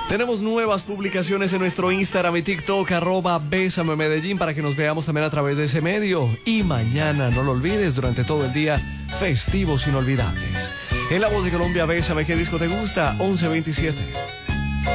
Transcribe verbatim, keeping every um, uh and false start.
Tenemos nuevas publicaciones en nuestro Instagram y TikTok, arroba Bésame Medellín, para que nos veamos también a través de ese medio. Y mañana, no lo olvides, durante todo el día, festivos inolvidables. En La Voz de Colombia, Bésame, ¿qué disco te gusta? once veintisiete.